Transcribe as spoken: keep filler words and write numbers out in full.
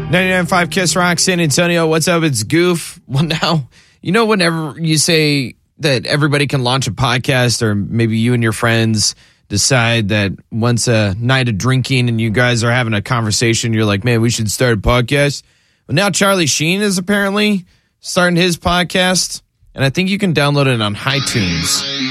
ninety-nine point five Kiss Rock, San Antonio. What's up? It's Goof. Well, now, you know, whenever you say that everybody can launch a podcast, or maybe you and your friends decide that once a night of drinking and you guys are having a conversation, you're like, man, we should start a podcast. Well, now Charlie Sheen is apparently starting his podcast, and I think you can download it on iTunes.